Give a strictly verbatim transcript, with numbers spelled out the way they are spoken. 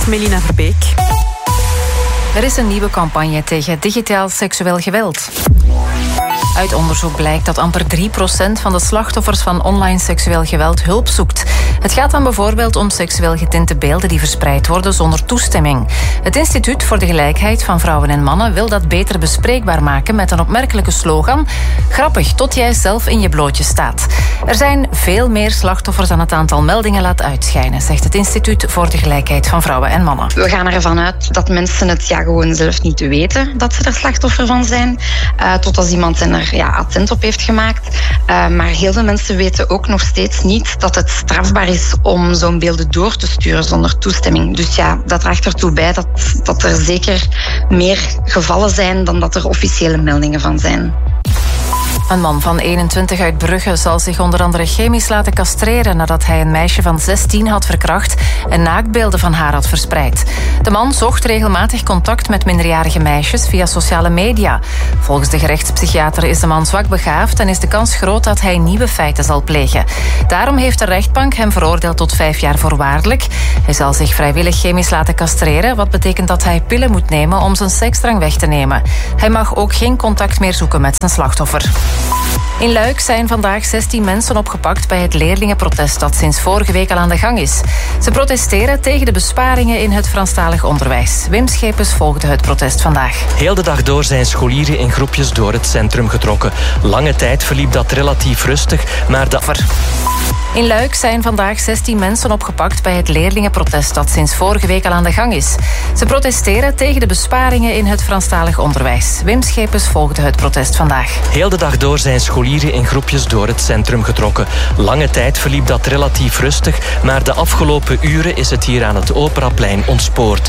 Melina Verbeek. Er is een nieuwe campagne tegen digitaal seksueel geweld. Uit onderzoek blijkt dat amper drie procent van de slachtoffers van online seksueel geweld hulp zoekt. Het gaat dan bijvoorbeeld om seksueel getinte beelden die verspreid worden zonder toestemming. Het Instituut voor de Gelijkheid van Vrouwen en Mannen wil dat beter bespreekbaar maken met een opmerkelijke slogan: grappig, tot jij zelf in je blootje staat. Er zijn veel meer slachtoffers dan het aantal meldingen laat uitschijnen, zegt het Instituut voor de Gelijkheid van Vrouwen en Mannen. We gaan ervan uit dat mensen het ja, gewoon zelf niet weten dat ze er slachtoffer van zijn, uh, tot als iemand hen er ja, attent op heeft gemaakt. Uh, maar heel veel mensen weten ook nog steeds niet dat het strafbaar is om zo'n beelden door te sturen zonder toestemming. Dus ja, dat draagt ertoe bij dat, dat er zeker meer gevallen zijn dan dat er officiële meldingen van zijn. Een man van eenentwintig uit Brugge zal zich onder andere chemisch laten castreren nadat hij een meisje van zestien had verkracht en naaktbeelden van haar had verspreid. De man zocht regelmatig contact met minderjarige meisjes via sociale media. Volgens de gerechtspsychiater is de man zwakbegaafd en is de kans groot dat hij nieuwe feiten zal plegen. Daarom heeft de rechtbank hem veroordeeld tot vijf jaar voorwaardelijk. Hij zal zich vrijwillig chemisch laten castreren, wat betekent dat hij pillen moet nemen om zijn seksdrang weg te nemen. Hij mag ook geen contact meer zoeken met zijn slachtoffer. In Luik zijn vandaag zestien mensen opgepakt bij het leerlingenprotest dat sinds vorige week al aan de gang is. Ze protesteren tegen de besparingen in het Franstalig onderwijs. Wim Schepens volgde het protest vandaag. Heel de dag door zijn scholieren in groepjes door het centrum getrokken. Lange tijd verliep dat relatief rustig, maar dat... In Luik zijn vandaag zestien mensen opgepakt bij het leerlingenprotest dat sinds vorige week al aan de gang is. Ze protesteren tegen de besparingen in het Franstalig onderwijs. Wim Schepens volgde het protest vandaag. Heel de dag door zijn scholieren in groepjes door het centrum getrokken. Lange tijd verliep dat relatief rustig, maar de afgelopen uren is het hier aan het Operaplein ontspoord.